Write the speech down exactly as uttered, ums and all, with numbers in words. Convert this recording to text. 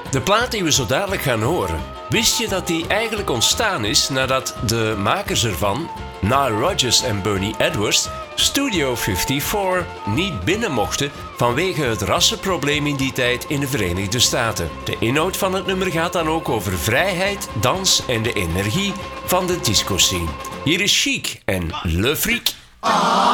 De plaat die we zo dadelijk gaan horen, wist je dat die eigenlijk ontstaan is nadat de makers ervan, Nile Rodgers en Bernie Edwards, Studio vijfenvijftig niet binnen mochten vanwege het rassenprobleem in die tijd in de Verenigde Staten. De inhoud van het nummer gaat dan ook over vrijheid, dans en de energie van de disco-scene. Hier is Chic en Le Freak.